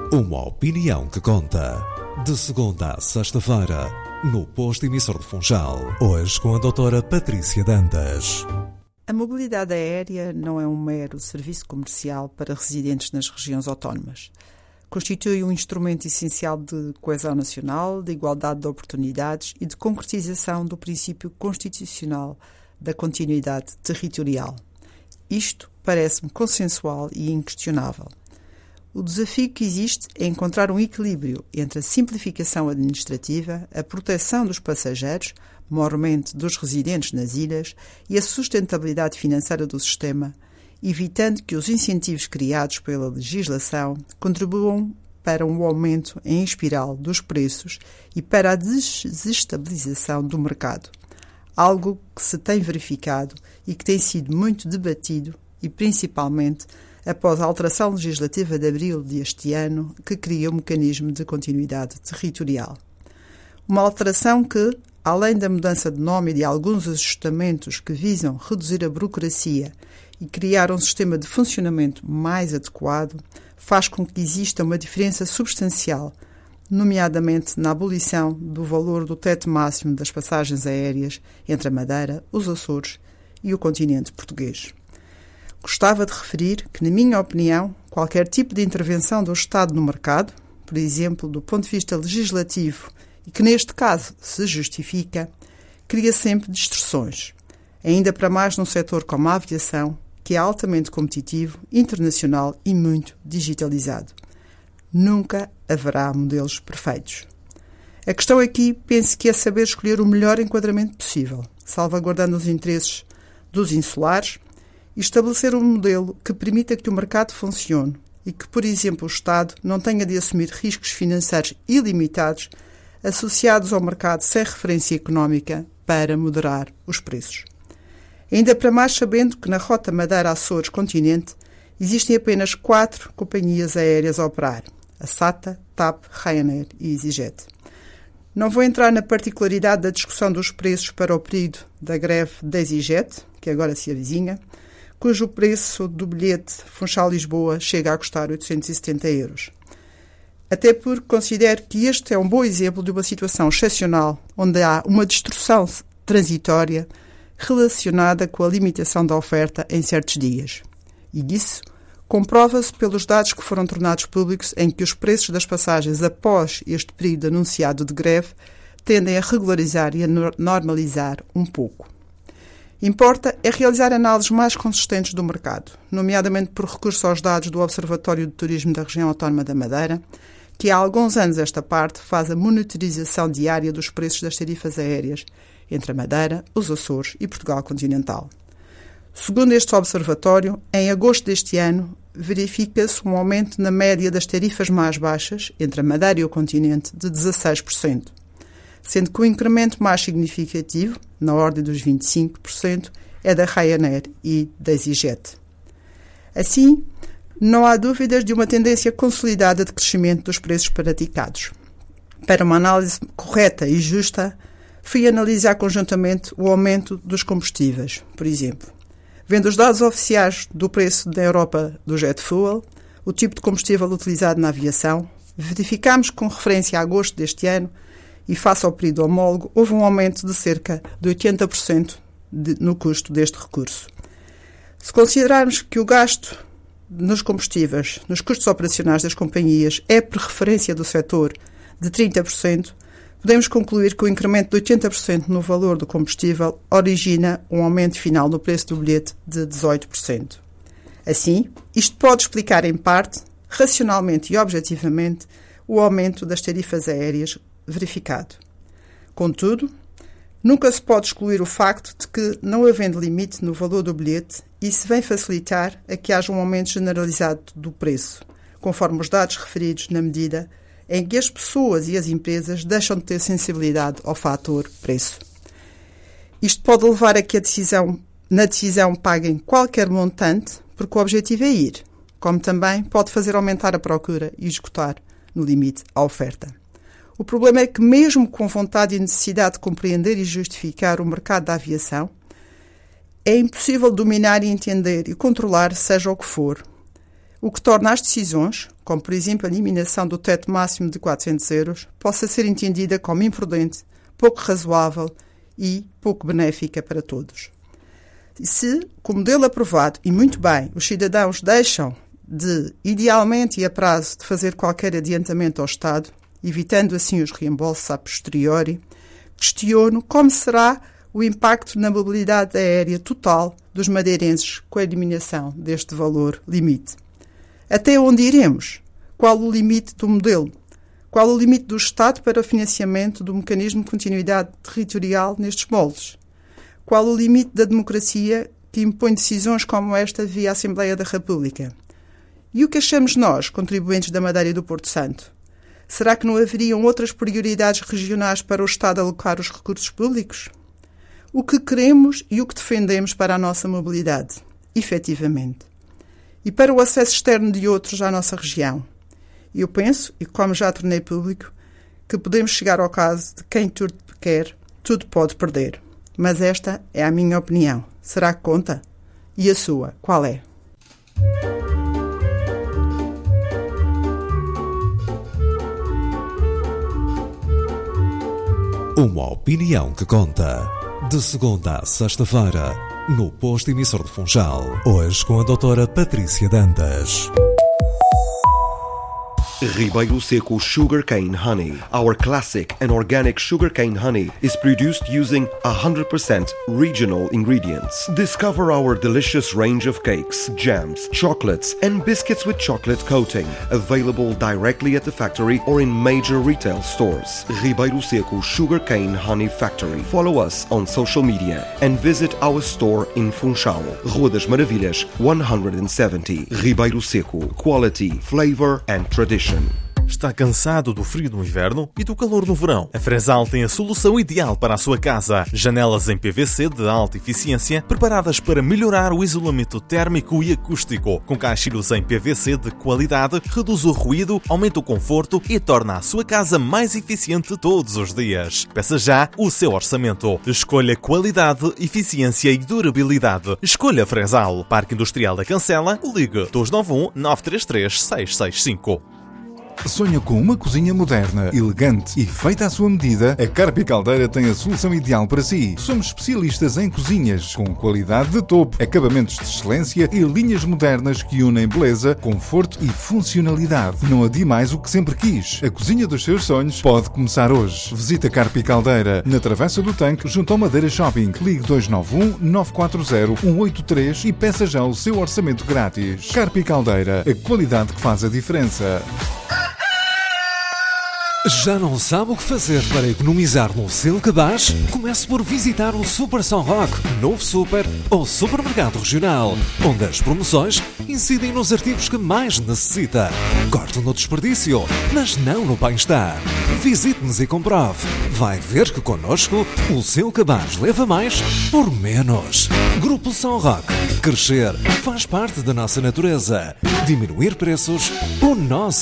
Uma opinião que conta. De segunda a sexta-feira, no Posto Emissor de Funchal. Hoje com a doutora Patrícia Dantas. A mobilidade aérea não é um mero serviço comercial para residentes nas regiões autónomas. Constitui um instrumento essencial de coesão nacional, de igualdade de oportunidades e de concretização do princípio constitucional da continuidade territorial. Isto parece-me consensual e inquestionável. O desafio que existe é encontrar um equilíbrio entre a simplificação administrativa, a proteção dos passageiros, maiormente dos residentes nas ilhas, e a sustentabilidade financeira do sistema, evitando que os incentivos criados pela legislação contribuam para um aumento em espiral dos preços e para a desestabilização do mercado, algo que se tem verificado e que tem sido muito debatido e principalmente após a alteração legislativa de abril deste ano que cria o mecanismo de continuidade territorial. Uma alteração que, além da mudança de nome e de alguns ajustamentos que visam reduzir a burocracia e criar um sistema de funcionamento mais adequado, faz com que exista uma diferença substancial, nomeadamente na abolição do valor do teto máximo das passagens aéreas entre a Madeira, os Açores e o continente português. Gostava de referir que, na minha opinião, qualquer tipo de intervenção do Estado no mercado, por exemplo, do ponto de vista legislativo, e que neste caso se justifica, cria sempre distorções, ainda para mais num setor como a aviação, que é altamente competitivo, internacional e muito digitalizado. Nunca haverá modelos perfeitos. A questão aqui, penso que é saber escolher o melhor enquadramento possível, salvaguardando os interesses dos insulares e estabelecer um modelo que permita que o mercado funcione e que, por exemplo, o Estado não tenha de assumir riscos financeiros ilimitados associados ao mercado sem referência económica para moderar os preços. Ainda para mais sabendo que na rota Madeira-Açores-Continente existem apenas 4 companhias aéreas a operar: a SATA, TAP, Ryanair e EasyJet. Não vou entrar na particularidade da discussão dos preços para o período da greve da EasyJet, que agora se avizinha, cujo preço do bilhete Funchal-Lisboa chega a custar 870 euros. Até porque considero que este é um bom exemplo de uma situação excepcional, onde há uma distorção transitória relacionada com a limitação da oferta em certos dias. E isso comprova-se pelos dados que foram tornados públicos em que os preços das passagens após este período anunciado de greve tendem a regularizar e a normalizar um pouco. Importa é realizar análises mais consistentes do mercado, nomeadamente por recurso aos dados do Observatório de Turismo da Região Autónoma da Madeira, que há alguns anos esta parte faz a monitorização diária dos preços das tarifas aéreas entre a Madeira, os Açores e Portugal continental. Segundo este observatório, em agosto deste ano, verifica-se um aumento na média das tarifas mais baixas entre a Madeira e o continente de 16%. Sendo que o incremento mais significativo, na ordem dos 25%, é da Ryanair e da EasyJet. Assim, não há dúvidas de uma tendência consolidada de crescimento dos preços praticados. Para uma análise correta e justa, fui analisar conjuntamente o aumento dos combustíveis, por exemplo. Vendo os dados oficiais do preço da Europa do jet fuel, o tipo de combustível utilizado na aviação, verificamos que, com referência a agosto deste ano, e face ao período homólogo, houve um aumento de cerca de 80% no custo deste recurso. Se considerarmos que o gasto nos combustíveis, nos custos operacionais das companhias, é por referência do setor de 30%, podemos concluir que o incremento de 80% no valor do combustível origina um aumento final no preço do bilhete de 18%. Assim, isto pode explicar em parte, racionalmente e objetivamente, o aumento das tarifas aéreas verificado. Contudo, nunca se pode excluir o facto de que, não havendo limite no valor do bilhete, isso vem facilitar a que haja um aumento generalizado do preço, conforme os dados referidos na medida em que as pessoas e as empresas deixam de ter sensibilidade ao fator preço. Isto pode levar a que na decisão paguem qualquer montante, porque o objetivo é ir, como também pode fazer aumentar a procura e esgotar, no limite, a oferta. O problema é que, mesmo com vontade e necessidade de compreender e justificar o mercado da aviação, é impossível dominar e entender e controlar seja o que for, o que torna as decisões, como por exemplo a eliminação do teto máximo de 400 euros, possa ser entendida como imprudente, pouco razoável e pouco benéfica para todos. Se, com o modelo aprovado, e muito bem, os cidadãos deixam de, idealmente e a prazo, de fazer qualquer adiantamento ao Estado, evitando assim os reembolsos a posteriori, questiono como será o impacto na mobilidade aérea total dos madeirenses com a eliminação deste valor limite. Até onde iremos? Qual o limite do modelo? Qual o limite do Estado para o financiamento do mecanismo de continuidade territorial nestes moldes? Qual o limite da democracia que impõe decisões como esta via Assembleia da República? E o que achamos nós, contribuintes da Madeira e do Porto Santo? Será que não haveriam outras prioridades regionais para o Estado alocar os recursos públicos? O que queremos e o que defendemos para a nossa mobilidade, efetivamente. E para o acesso externo de outros à nossa região. Eu penso, e como já tornei público, que podemos chegar ao caso de quem tudo quer, tudo pode perder. Mas esta é a minha opinião. Será que conta? E a sua, qual é? Uma opinião que conta. De segunda a sexta-feira, no posto emissor de Funchal. Hoje com a doutora Patrícia Dantas. Ribeiro Seco Sugarcane Honey. Our classic and organic sugarcane honey is produced using 100% regional ingredients. Discover our delicious range of cakes, jams, chocolates, and biscuits with chocolate coating. Available directly at the factory or in major retail stores. Ribeiro Seco Sugarcane Honey Factory. Follow us on social media and visit our store in Funchal, Rua das Maravilhas, 170. Ribeiro Seco. Quality, flavor and tradition. Está cansado do frio do inverno e do calor no verão? A Fresal tem a solução ideal para a sua casa. Janelas em PVC de alta eficiência, preparadas para melhorar o isolamento térmico e acústico. Com caixilhos em PVC de qualidade, reduz o ruído, aumenta o conforto e torna a sua casa mais eficiente todos os dias. Peça já o seu orçamento. Escolha qualidade, eficiência e durabilidade. Escolha Fresal. Parque Industrial da Cancela. Ligue 291 933 665. Sonha com uma cozinha moderna, elegante e feita à sua medida? A Carpi Caldeira tem a solução ideal para si. Somos especialistas em cozinhas, com qualidade de topo, acabamentos de excelência e linhas modernas que unem beleza, conforto e funcionalidade. Não adie mais o que sempre quis. A cozinha dos seus sonhos pode começar hoje. Visite a Carpi Caldeira, na Travessa do Tanque, junto ao Madeira Shopping. Ligue 291 940 183 e peça já o seu orçamento grátis. Carpi Caldeira, a qualidade que faz a diferença. Já não sabe o que fazer para economizar no seu cabaz? Comece por visitar o Super São Roque, novo super ou supermercado regional, onde as promoções incidem nos artigos que mais necessita. Corte no desperdício, mas não no bem-estar. Visite-nos e comprove. Vai ver que connosco o seu cabaz leva mais por menos. Grupo São Roque. Crescer faz parte da nossa natureza. Diminuir preços, o nosso